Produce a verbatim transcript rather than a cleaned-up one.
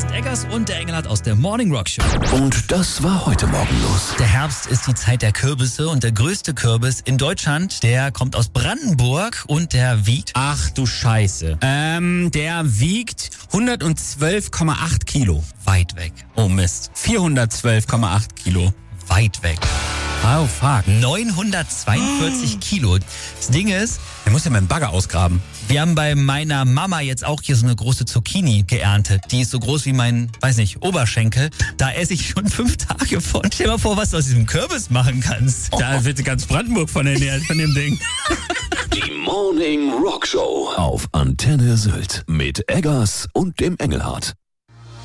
Und das war heute Morgen los. Der Herbst ist die Zeit der Kürbisse und der größte Kürbis in Deutschland, der kommt aus Brandenburg und der wiegt... Ach du Scheiße. Ähm, der wiegt hundertzwölf Komma acht Kilo. Weit weg. Oh Mist. vierhundertzwölf Komma acht Kilo. Weit weg. Oh fuck. neunhundertzweiundvierzig Kilo. Das Ding ist, Er muss ja meinen Bagger ausgraben. wir haben bei meiner Mama jetzt auch hier so eine große Zucchini geerntet. Die ist so groß wie mein, weiß nicht, Oberschenkel. Da esse ich schon fünf Tage von. Stell dir mal vor, was du aus diesem Kürbis machen kannst. Da wird ganz Brandenburg von ernährt, von dem Ding. Die Morning Rock Show auf Antenne Sylt mit Eggers und dem Engelhardt.